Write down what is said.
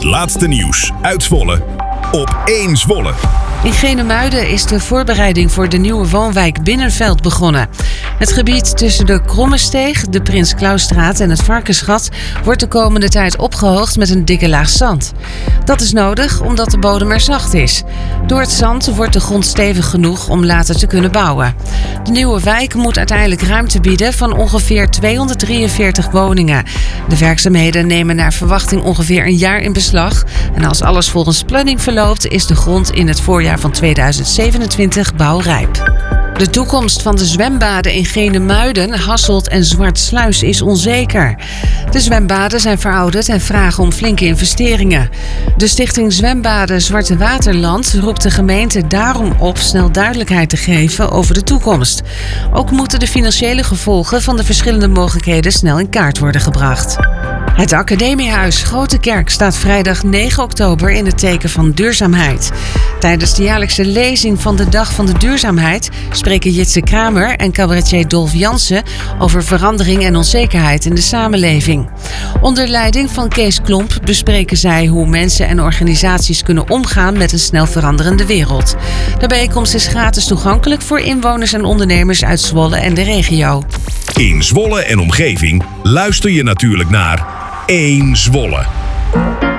laatste nieuws uit Zwolle op 1 Zwolle. In Genemuiden is de voorbereiding voor de nieuwe woonwijk Binnenveld begonnen. Het gebied tussen de Krommesteeg, de Prins Clausstraat en het Varkensgat wordt de komende tijd opgehoogd met een dikke laag zand. Dat is nodig omdat de bodem er zacht is. Door het zand wordt de grond stevig genoeg om later te kunnen bouwen. De nieuwe wijk moet uiteindelijk ruimte bieden van ongeveer 243 woningen. De werkzaamheden nemen naar verwachting ongeveer een jaar in beslag. En als alles volgens planning verloopt, is de grond in het voorjaar van 2027 bouwrijp. De toekomst van de zwembaden in Genemuiden, Hasselt en Zwartsluis is onzeker. De zwembaden zijn verouderd en vragen om flinke investeringen. De stichting Zwembaden Zwarte Waterland roept de gemeente daarom op snel duidelijkheid te geven over de toekomst. Ook moeten de financiële gevolgen van de verschillende mogelijkheden snel in kaart worden gebracht. Het Academiehuis Grote Kerk staat vrijdag 9 oktober in het teken van duurzaamheid. Tijdens de jaarlijkse lezing van de Dag van de Duurzaamheid spreken Jitse Kramer en cabaretier Dolf Jansen over verandering en onzekerheid in de samenleving. Onder leiding van Kees Klomp bespreken zij hoe mensen en organisaties kunnen omgaan met een snel veranderende wereld. De bijeenkomst is gratis toegankelijk voor inwoners en ondernemers uit Zwolle en de regio. In Zwolle en omgeving luister je natuurlijk naar 1 Zwolle.